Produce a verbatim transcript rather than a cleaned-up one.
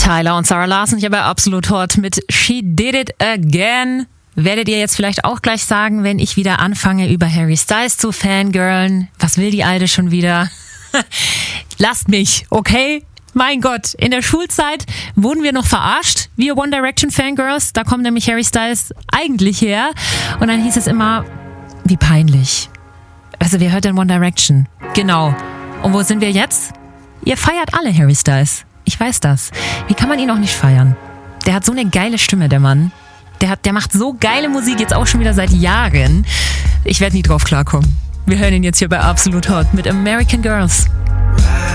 Tyler und Sarah Larson hier bei Absolut Hot mit She Did It Again. Werdet ihr jetzt vielleicht auch gleich sagen, wenn ich wieder anfange, über Harry Styles zu fangirlen. Was will die Alte schon wieder? Lasst mich, okay? Mein Gott, in der Schulzeit wurden wir noch verarscht, wir One Direction Fangirls. Da kommt nämlich Harry Styles eigentlich her. Und dann hieß es immer, wie peinlich. Also wer hört denn One Direction? Genau. Und wo sind wir jetzt? Ihr feiert alle Harry Styles. Ich weiß das. Wie kann man ihn auch nicht feiern? Der hat so eine geile Stimme, der Mann. Der hat, der macht so geile Musik, jetzt auch schon wieder seit Jahren. Ich werde nie drauf klarkommen. Wir hören ihn jetzt hier bei Absolut Hot mit American Girls.